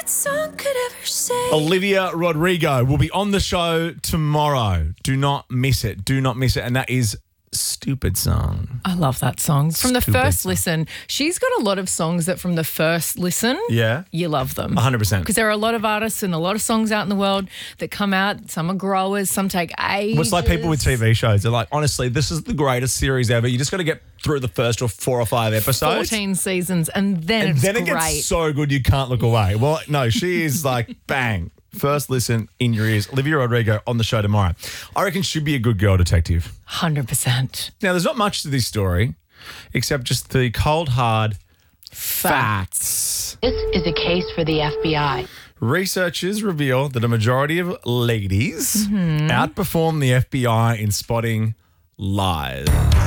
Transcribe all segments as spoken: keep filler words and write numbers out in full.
song could ever say. Olivia Rodrigo will be on the show tomorrow. Do not miss it. Do not miss it. And that is Stupid Song. I love that song. From the Stupid first song. listen, she's got a lot of songs that from the first listen, Yeah. you love them. one hundred percent. Because there are a lot of artists and a lot of songs out in the world that come out. Some are growers, some take ages. Well, it's like people with T V shows. They're like, honestly, this is the greatest series ever. You just got to get through the first or four or five episodes. fourteen seasons and then and it's then it great. gets so good you can't look away. Well, no, she is like, bang. First listen in your ears. Olivia Rodrigo on the show tomorrow. I reckon she'd be a good girl detective. one hundred percent. Now, there's not much to this story except just the cold, hard facts. This is a case for the F B I. Researchers reveal that a majority of ladies outperform the F B I in spotting lies.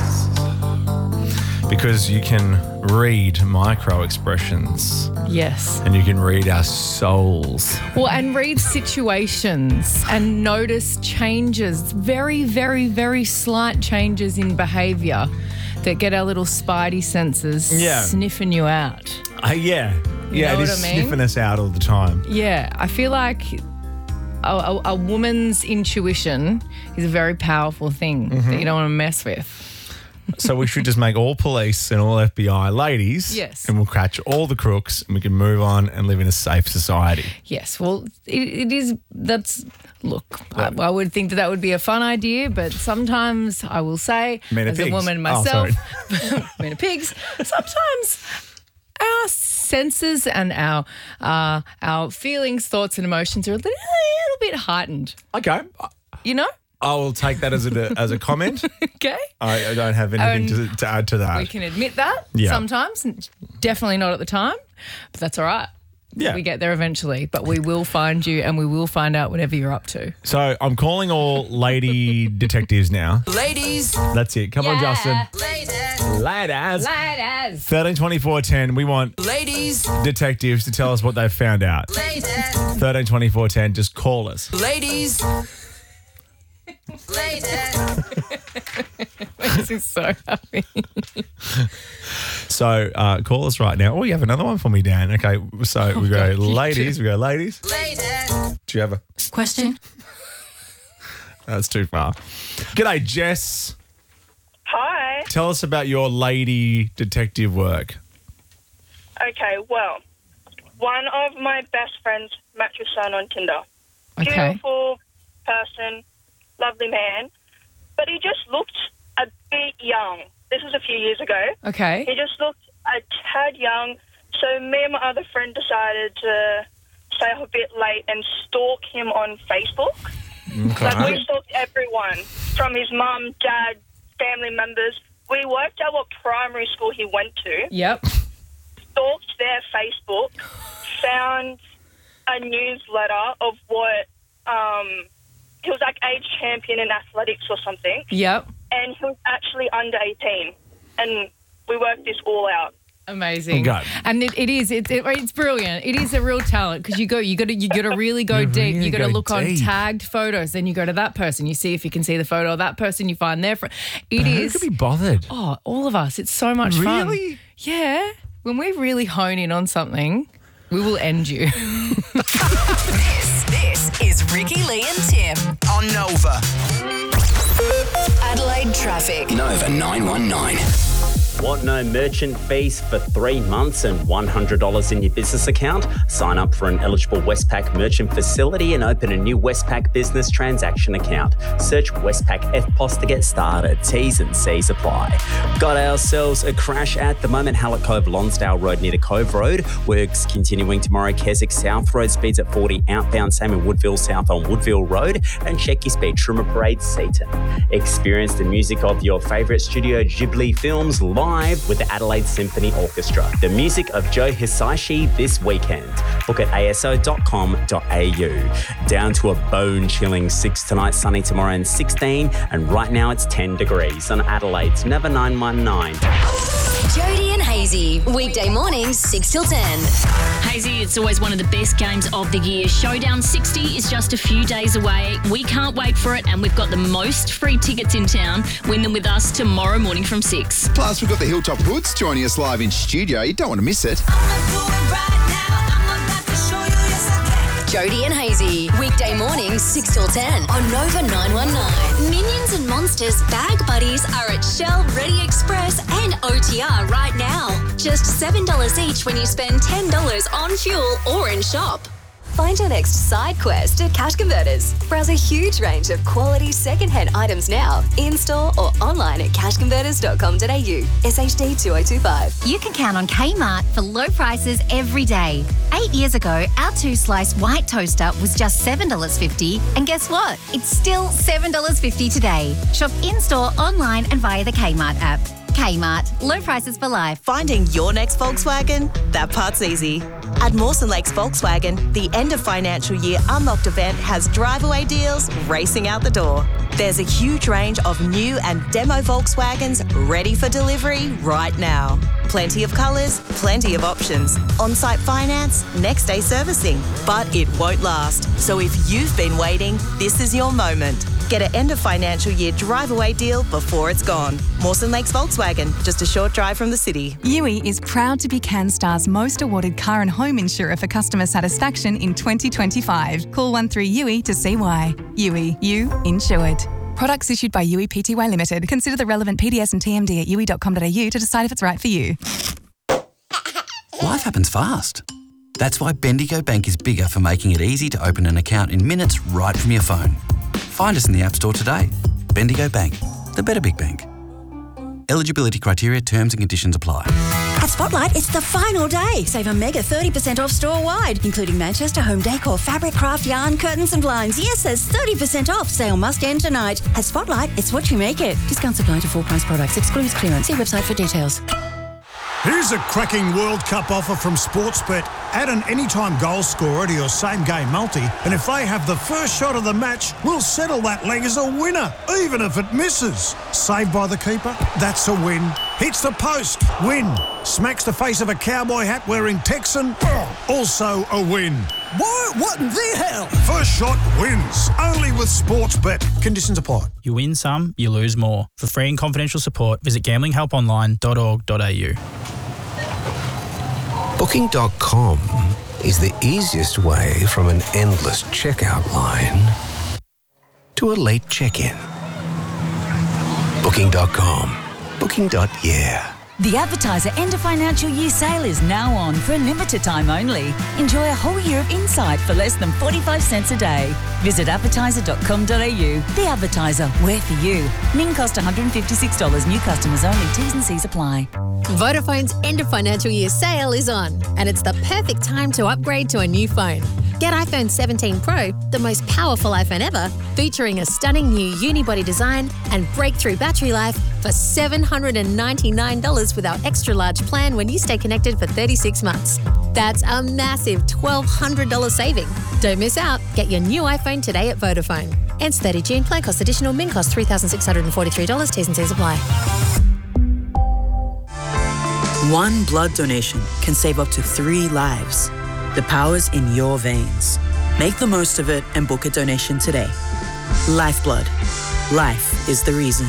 Because you can read micro expressions Yes. and you can read our souls. Well, and read situations and notice changes, very, very, very slight changes in behaviour that get our little spidey senses Yeah. sniffing you out. Uh, yeah. Yeah, know it is what I mean? sniffing us out all the time. Yeah, I feel like a, a, a woman's intuition is a very powerful thing Mm-hmm. that you don't want to mess with. So we should just make all police and all F B I ladies. Yes. And we'll catch all the crooks and we can move on and live in a safe society. Yes, well, it, it is, that's, look, I, I would think that that would be a fun idea, but sometimes I will say, Men are as a pigs. woman Oh, myself, men are pigs, sometimes our senses and our uh, our feelings, thoughts and emotions are a little, a little bit heightened, Okay. you know? I will take that as a as a comment. Okay? I, I don't have anything to, to add to that. We can admit that Yeah. sometimes, definitely not at the time, but that's all right. Yeah. We get there eventually, but we will find you and we will find out whatever you're up to. So I'm calling all lady detectives now. Ladies, That's it. Come on, Justin. ladies, Ladies. Ladies. thirteen twenty-four ten. We want ladies, detectives to tell us what they've found out. ladies, thirteen twenty-four ten. Just call us. ladies, ladies. This is so happy. So uh, call us right now. Oh, you have another one for me, Dan. Okay. So we go ladies. We go ladies. Ladies. Do you have a? Question? That's too far. G'day, Jess. Hi. Tell us about your lady detective work. Okay, well, one of my best friends matched with someone on Tinder. Okay. Beautiful person, lovely man, but he just looked a bit young. This was a few years ago. Okay. He just looked a tad young, so me and my other friend decided to stay up a bit late and stalk him on Facebook. Like, we stalked everyone, from his mum, dad, family members. We worked out what primary school he went to, Yep. stalked their Facebook, found a newsletter of what um, he was like age champion in athletics or something, Yep. and he was actually under eighteen, and we worked this all out. Amazing. Okay. And it, it is it, it, it's brilliant. It is a real talent because you go you got to you got to really go You deep. really You got to go look on deep. tagged photos. Then you go to that person. You see if you can see the photo of that person. You find their friend. It Who is could be bothered? oh all of us. It's so much fun. Really? Yeah. When we really hone in on something, we will end you. This, this is Ricky, Lee and Tim. On Nova. Adelaide traffic. Nova nine one nine. Want no merchant fees for three months and one hundred dollars in your business account? Sign up for an eligible Westpac merchant facility and open a new Westpac business transaction account. Search Westpac F P O S to get started. T's and C's apply. Got ourselves a crash at the moment. Hallett Cove, Lonsdale Road near to Cove Road. Works continuing tomorrow. Keswick South Road speeds at forty outbound. Same in Woodville South on Woodville Road. And check your speed. Trimmer Parade, Seaton. Experience the music of your favourite Studio Ghibli films live with the Adelaide Symphony Orchestra. The music of Joe Hisaishi this weekend. Book at a s o dot com dot a u. Down to a bone-chilling six tonight, sunny tomorrow and sixteen, and right now it's ten degrees on Adelaide's Nova nine one nine. Jody and Hazy, weekday mornings six till ten. Hazy, it's always one of the best games of the year. Showdown sixty is just a few days away. We can't wait for it, and we've got the most free tickets in town. Win them with us tomorrow morning from six. Plus, we've got the Hilltop Hoods joining us live in studio. You don't want to miss it. Jody and Hazy. Weekday mornings, six till ten on Nova nine one nine. Minions and Monsters Bag Buddies are at Shell, Ready Express and O T R right now. Just seven dollars each when you spend ten dollars on fuel or in shop. Find your next side quest at Cash Converters. Browse a huge range of quality second-hand items now, in-store or online at cash converters dot com dot a u. S H D two oh two five. You can count on Kmart for low prices every day. Eight years ago, our two-slice white toaster was just seven dollars fifty, and guess what? It's still seven dollars fifty today. Shop in-store, online and via the Kmart app. Kmart, low prices for life. Finding your next Volkswagen? That part's easy. At Mawson Lakes Volkswagen, the end of financial year Unlocked event has drive-away deals racing out the door. There's a huge range of new and demo Volkswagens ready for delivery right now. Plenty of colours, plenty of options. On-site finance, next day servicing. But it won't last. So if you've been waiting, this is your moment. Get an end of financial year drive-away deal before it's gone. Mawson Lakes Volkswagen, just a short drive from the city. U I is proud to be CanStar's most awarded car and home insurer for customer satisfaction in twenty twenty-five. Call one three U I to see why. U I, you insured. Products issued by U I Pty Limited. Consider the relevant P D S and T M D at u i dot com dot a u to decide if it's right for you. Life happens fast. That's why Bendigo Bank is bigger for making it easy to open an account in minutes right from your phone. Find us in the App Store today. Bendigo Bank, the better big bank. Eligibility criteria, terms and conditions apply. At Spotlight, it's the final day. Save a mega thirty percent off store-wide, including Manchester home decor, fabric, craft, yarn, curtains and blinds. Yes, there's thirty percent off. Sale must end tonight. At Spotlight, it's what you make it. Discounts apply to full-price products. Excludes clearance. See website for details. Here's a cracking World Cup offer from Sportsbet. Add an anytime goal scorer to your same-game multi, and if they have the first shot of the match, we'll settle that leg as a winner, even if it misses. Saved by the keeper? That's a win. Hits the post? Win. Smacks the face of a cowboy hat wearing Texan? Also a win. What? What in the hell? First shot wins. Only with Sportsbet. Conditions apply. You win some, you lose more. For free and confidential support, visit gambling help online dot org dot a u. Booking dot com is the easiest way from an endless checkout line to a late check-in. Booking dot com. Booking. Yeah. The Advertiser End of Financial Year sale is now on for a limited time only. Enjoy a whole year of insight for less than forty-five cents a day. Visit advertiser dot com dot a u. The Advertiser, we're for you. Min cost one hundred fifty-six dollars. New customers only. T's and C's apply. Vodafone's end of financial year sale is on, and it's the perfect time to upgrade to a new phone. Get iPhone seventeen Pro, the most powerful iPhone ever, featuring a stunning new unibody design and breakthrough battery life for seven hundred ninety-nine dollars with our extra large plan when you stay connected for thirty-six months. That's a massive twelve hundred dollars saving. Don't miss out. Get your new iPhone today at Vodafone. Ends thirty June. Plan cost additional. Min cost three thousand six hundred forty-three dollars. T's and C's apply. One blood donation can save up to three lives. The power's in your veins. Make the most of it and book a donation today. Lifeblood. Life is the reason.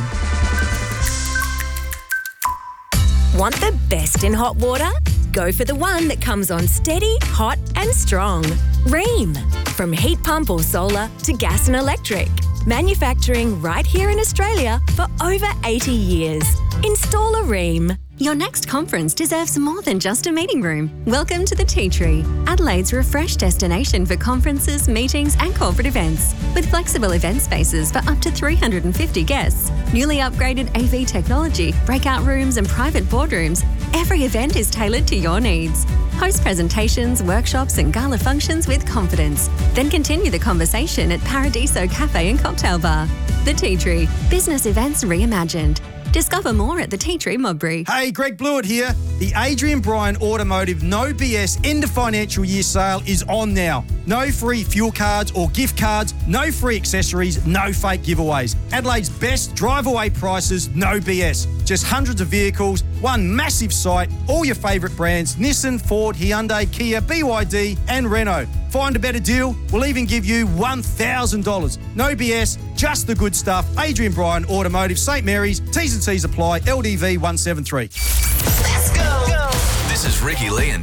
Want the best in hot water? Go for the one that comes on steady, hot and strong. Ream. From heat pump or solar to gas and electric. Manufacturing right here in Australia for over eighty years. Install a Ream. Your next conference deserves more than just a meeting room. Welcome to the Tea Tree, Adelaide's refreshed destination for conferences, meetings and corporate events. With flexible event spaces for up to three hundred fifty guests, newly upgraded A V technology, breakout rooms and private boardrooms, every event is tailored to your needs. Host presentations, workshops and gala functions with confidence. Then continue the conversation at Paradiso Cafe and Cocktail Bar. The Tea Tree, business events reimagined. Discover more at the Tea Tree Modbury. Hey, Greg Blewett here. The Adrian Bryan Automotive No B S end of financial year sale is on now. No free fuel cards or gift cards, no free accessories, no fake giveaways. Adelaide's best drive-away prices, no B S. Just hundreds of vehicles, one massive site, all your favourite brands, Nissan, Ford, Hyundai, Kia, B Y D and Renault. Find a better deal, we'll even give you one thousand dollars. No B S, just the good stuff. Adrian Bryan Automotive, St Mary's, T's and C's apply, L D V one seven three. Let's go. This is Ricky Lee and